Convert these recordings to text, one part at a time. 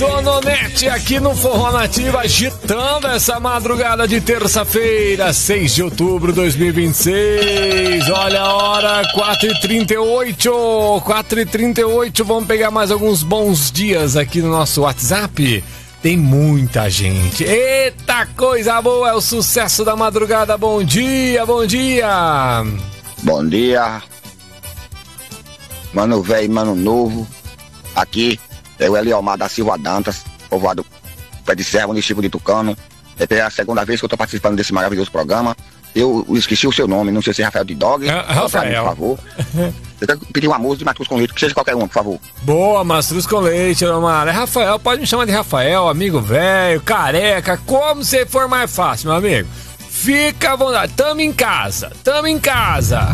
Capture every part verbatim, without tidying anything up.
Dononete aqui no Forró Nativa, agitando essa madrugada de terça-feira, seis de outubro de dois mil e vinte e seis. Olha a hora, quatro e trinta e oito. quatro e trinta e oito. Vamos pegar mais alguns bons dias aqui no nosso WhatsApp. Tem muita gente. Eita, coisa boa, é o sucesso da madrugada. Bom dia, bom dia. Bom dia, mano velho, mano novo. Aqui é o Eliomar da Silva Dantas, povoado Pé de Serra, município de Tucano. É a segunda vez que eu tô participando desse maravilhoso programa. Eu esqueci o seu nome, não sei se é Rafael de Dog. É, Rafael. Por favor. Eu quero pedir uma música de Mastruz com Leite, que seja qualquer uma, por favor. Boa, Mastruz com Leite, Eliomar. É Rafael, pode me chamar de Rafael, amigo velho, careca, como você for mais fácil, meu amigo. Fica à vontade, tamo em casa, tamo em casa.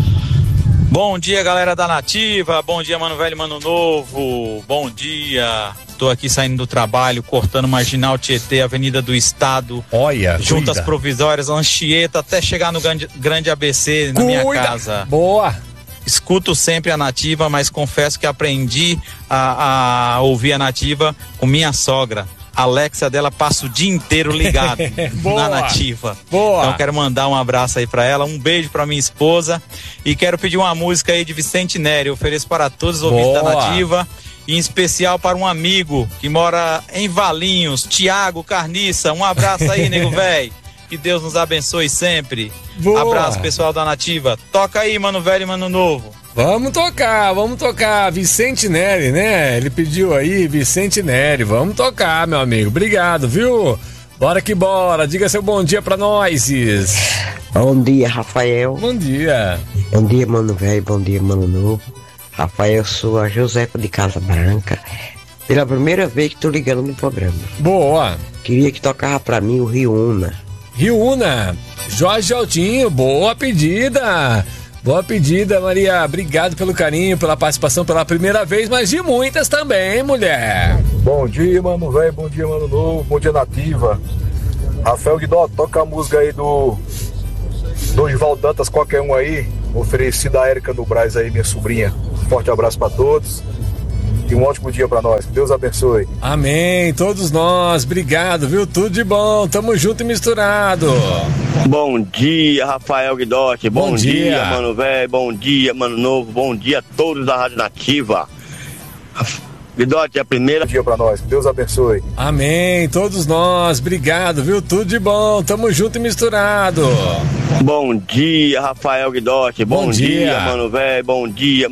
Bom dia, galera da Nativa, bom dia, mano velho, mano novo, bom dia. Tô aqui saindo do trabalho, cortando Marginal Tietê, Avenida do Estado. Olha, juntas cuida. Provisórias, Anchieta, até chegar no grande, grande A B C, na Cuida. minha casa. Boa. Escuto sempre a Nativa, mas confesso que aprendi a, a ouvir a Nativa com minha sogra. A Alexa dela passa o dia inteiro ligado na Nativa. Boa. Então quero mandar um abraço aí pra ela, um beijo pra minha esposa e quero pedir uma música aí de Vicente Neri. Eu ofereço para todos os ouvintes da Nativa, em especial para um amigo que mora em Valinhos, Tiago Carniça. Um abraço aí, nego velho. Que Deus nos abençoe sempre. Boa. Abraço, pessoal da Nativa. Toca aí, mano velho e mano novo. Vamos tocar, vamos tocar. Vicente Neri, né? Ele pediu aí, Vicente Neri. Vamos tocar, meu amigo. Obrigado, viu? Bora que bora. Diga seu bom dia pra nós. Bom dia, Rafael. Bom dia. Bom dia, mano velho. Bom dia, mano novo. Rafael, sou a Josefa de Casa Branca. Pela primeira vez que tô ligando no programa. Boa. Queria que tocava pra mim o Riuna. Riuna. Jorge Altinho, boa pedida. Boa pedida, Maria. Obrigado pelo carinho, pela participação pela primeira vez, mas de muitas também, mulher. Bom dia, mano velho. Bom dia, mano novo. Bom dia, Nativa. Rafael Guidó, toca a música aí do do Osvaldo Dantas, qualquer um aí. Oferecida a Érica do Braz aí, minha sobrinha. Forte abraço pra todos. E um ótimo dia pra nós. Que Deus abençoe. Amém. Todos nós. Obrigado, viu? Tudo de bom. Tamo junto e misturado. Bom dia, Rafael Guidotti. Bom, bom dia. dia, mano velho. Bom dia, mano novo. Bom dia a todos da Rádio Nativa. Guidotti, a primeira... Bom dia pra nós. Que Deus abençoe. Amém. Todos nós. Obrigado, viu? Tudo de bom. Tamo junto e misturado. Bom dia, Rafael Guidotti. Bom, bom dia. dia, mano velho. Bom dia.